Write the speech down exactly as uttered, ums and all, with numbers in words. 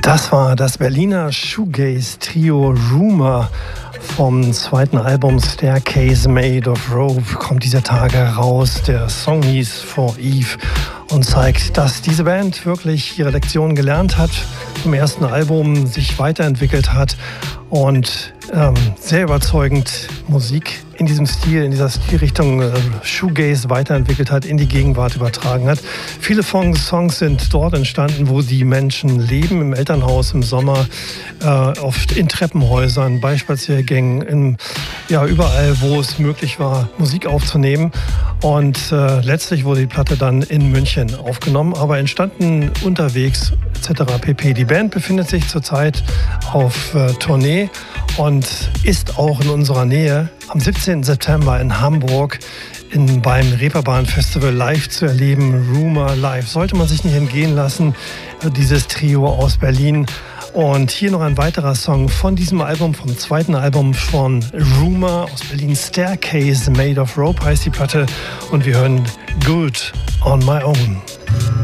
Das war das Berliner Shoegaze-Trio Rumour vom zweiten Album Staircase Made of Rope. Kommt dieser Tage raus. Der Song hieß For Eve und zeigt, dass diese Band wirklich ihre Lektion gelernt hat, vom ersten Album sich weiterentwickelt hat und ähm, sehr überzeugend Musik in diesem Stil, in dieser Stilrichtung äh, Shoegaze weiterentwickelt hat, in die Gegenwart übertragen hat. Viele Songs sind dort entstanden, wo die Menschen leben, im Elternhaus, im Sommer, äh, oft in Treppenhäusern, bei Spaziergängen, in, ja, überall, wo es möglich war, Musik aufzunehmen. Und äh, letztlich wurde die Platte dann in München aufgenommen, aber entstanden unterwegs et cetera pp. Die Band befindet sich zurzeit auf äh, Tournee und ist auch in unserer Nähe am siebzehnten September in Hamburg in, beim Reeperbahn Festival live zu erleben. Rumour live. Sollte man sich nicht entgehen lassen, dieses Trio aus Berlin. Und hier noch ein weiterer Song von diesem Album, vom zweiten Album von Rumour aus Berlin. Staircase Made of Rope heißt die Platte. Und wir hören Good on My Own.